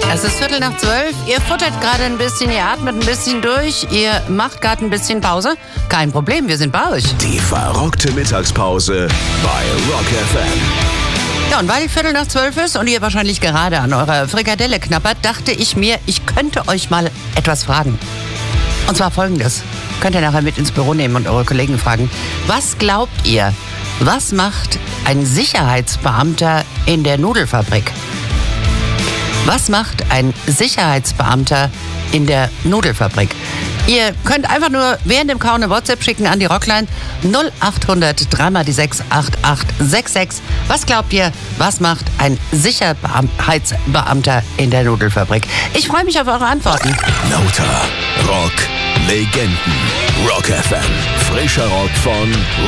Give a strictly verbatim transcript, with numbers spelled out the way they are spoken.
Es ist Viertel nach zwölf. Ihr futtert gerade ein bisschen, ihr atmet ein bisschen durch, ihr macht gerade ein bisschen Pause. Kein Problem, wir sind bei euch. Die verrockte Mittagspause bei Rock F M. Ja, und weil Viertel nach zwölf ist und ihr wahrscheinlich gerade an eurer Frikadelle knappert, dachte ich mir, ich könnte euch mal etwas fragen. Und zwar Folgendes. Könnt ihr nachher mit ins Büro nehmen und eure Kollegen fragen. Was glaubt ihr, was macht ein Sicherheitsbeamter in der Nudelfabrik? Was macht ein Sicherheitsbeamter in der Nudelfabrik? Ihr könnt einfach nur während dem Kauen eine WhatsApp schicken an die Rockline null acht hundert drei mal die sechs acht acht sechs sechs. Was glaubt ihr, was macht ein Sicherheitsbeamter in der Nudelfabrik? Ich freue mich auf eure Antworten. Lauter Rock Legenden. Rock F M. Frischer Rock von